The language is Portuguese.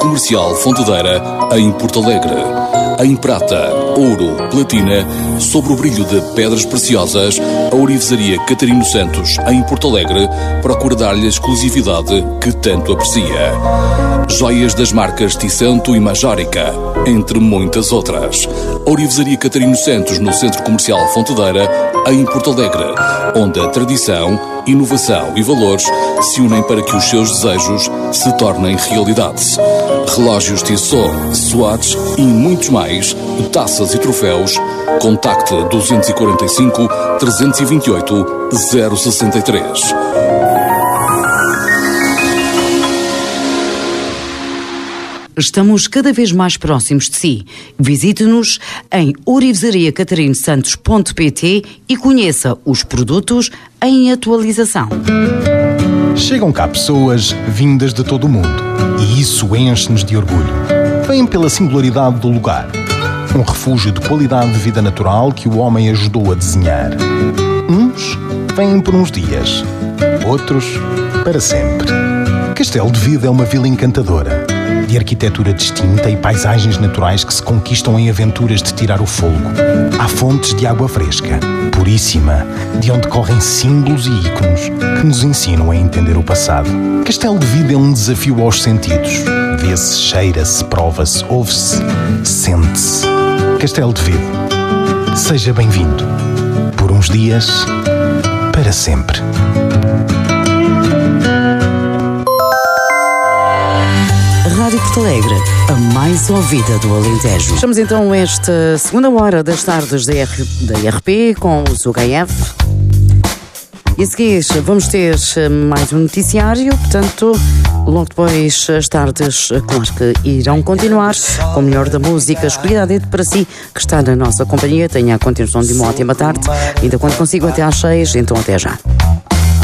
Comercial Fontadeira, em Porto Alegre. Em prata, ouro, platina, sobre o brilho de pedras preciosas, a Ourivesaria Catarino Santos, em Porto Alegre, procura dar-lhe a exclusividade que tanto aprecia. Joias das marcas Tissanto e Majórica, entre muitas outras. A Ourivesaria Catarino Santos, no Centro Comercial Fontadeira, em Porto Alegre, onde a tradição, inovação e valores se unem para que os seus desejos se tornem realidade. Relógios Tissot, Swatch e muitos mais, taças e troféus. Contacte 245 328 063. Estamos cada vez mais próximos de si. Visite-nos em ourivesariacatarinosantos.pt e conheça os produtos em atualização. Chegam cá pessoas vindas de todo o mundo e isso enche-nos de orgulho. Vêm pela singularidade do lugar. Um refúgio de qualidade de vida natural que o homem ajudou a desenhar. Uns vêm por uns dias, outros para sempre. Castelo de Vida é uma vila encantadora, de arquitetura distinta e paisagens naturais que se conquistam em aventuras de tirar o fôlego. Há fontes de água fresca, puríssima, de onde correm símbolos e ícones que nos ensinam a entender o passado. Castelo de Vida é um desafio aos sentidos. Vê-se, cheira-se, prova-se, ouve-se, sente-se. Castelo de Vida. Seja bem-vindo. Por uns dias, para sempre. Rádio Porto Alegre, a mais ouvida do Alentejo. Estamos então esta segunda hora das tardes da IRP com o ZUHF. E a seguir vamos ter mais um noticiário, portanto, logo depois as tardes, claro que irão continuar com o melhor da música escolhida a dedo para si, que está na nossa companhia. Tenha a continuação de uma ótima tarde, ainda quando consigo até às 6, então até já.